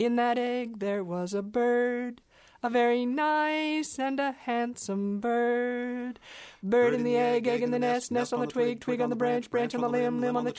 In that egg there was a bird, a very nice and a handsome bird. Bird in the egg, egg in the nest, nest on the twig, twig on the branch, branch on the limb, limb on the